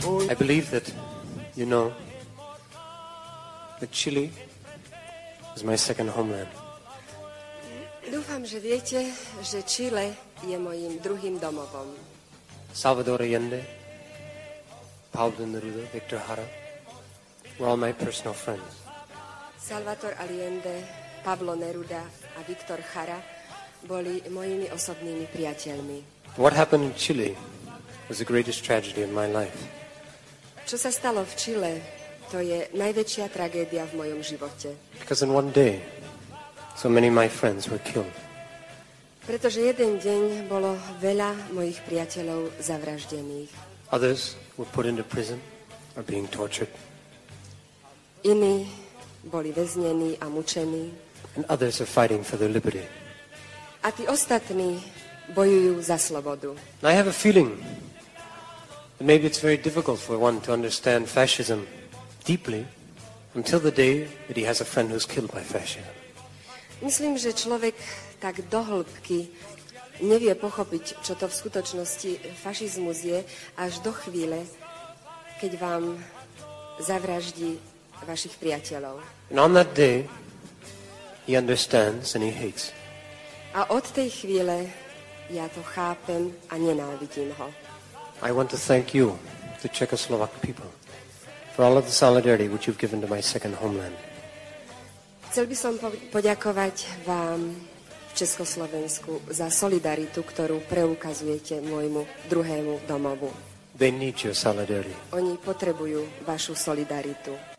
I believe that you know that Chile is my second homeland. Dúfam, že viete, že Čile je mojím druhým domovom. Salvador Allende, Pablo Neruda, Victor Jara were all my personal friends. Salvador Allende, Pablo Neruda a Victor Jara boli mojimi osobnými priateľmi. What happened in Chile was the greatest tragedy of my life. Čo sa stalo v Čile, to je najväčšia tragédia v mojom živote. Because in one day, so many of my friends were killed. Pretože jeden deň bolo veľa mojich priateľov zavraždených. Others were put into prison or being tortured. Iní boli väznení a mučení. And others are fighting for their liberty. A tí ostatní bojujú za slobodu. And I have a feeling that maybe it's very difficult for one to understand fascism deeply until the day that he has a friend who's killed by fascism. Myslím, že človek tak do hĺbky nevie pochopiť, čo to v skutočnosti fašizmus je, až do chvíle, keď vám zavraždí vašich priateľov. And on that day, he understands and he hates. A od tej chvíle ja to chápem a nenávidím ho. I want to thank you, the Czechoslovak people, for all of the solidarity which you've given to my second homeland. Chcel by som poďakovať vám v Československu za solidaritu, ktorú preukazujete môjmu druhému domovu. They need your solidarity. Oni potrebujú vašu solidaritu.